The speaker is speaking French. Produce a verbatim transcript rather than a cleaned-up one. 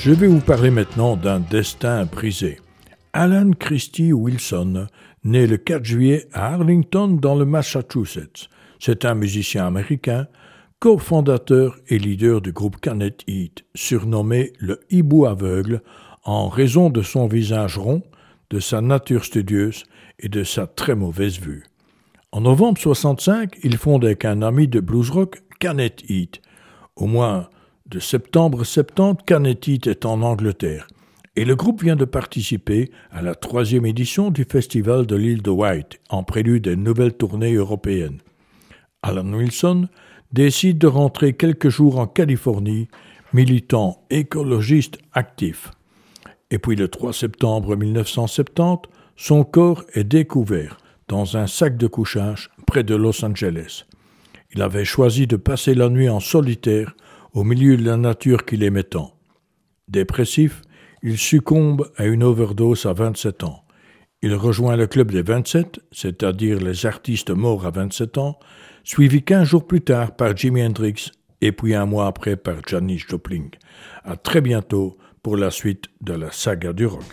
Je vais vous parler maintenant d'un destin brisé. Alan Christie Wilson, né le quatre juillet à Arlington dans le Massachusetts. C'est un musicien américain, cofondateur et leader du groupe Canet Heat, surnommé le hibou aveugle en raison de son visage rond, de sa nature studieuse et de sa très mauvaise vue. En novembre soixante-cinq, il fonde avec un ami de blues rock Canet Heat. Au mois de septembre soixante-dix, Canet Heat est en Angleterre et le groupe vient de participer à la troisième édition du festival de l'île de Wight, en prélude d'une nouvelle tournée européenne. Alan Wilson décide de rentrer quelques jours en Californie, militant écologiste actif. Et puis le trois septembre mille neuf cent soixante-dix, son corps est découvert dans un sac de couchage près de Los Angeles. Il avait choisi de passer la nuit en solitaire au milieu de la nature qu'il aimait tant. Dépressif, il succombe à une overdose à vingt-sept ans. Il rejoint le club des vingt-sept, c'est-à-dire les artistes morts à vingt-sept ans, suivi quinze jours plus tard par Jimi Hendrix et puis un mois après par Janis Joplin. À très bientôt pour la suite de la saga du rock.